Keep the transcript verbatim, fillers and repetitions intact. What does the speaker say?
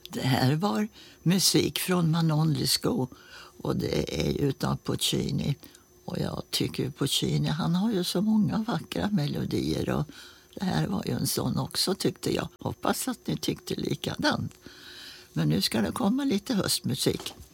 Det här var musik från Manon Lescaut och det är utav Puccini. Och jag tycker Puccini, han har ju så många vackra melodier och det här var ju en sån också tyckte jag. Hoppas att ni tyckte likadant. Men nu ska det komma lite höstmusik.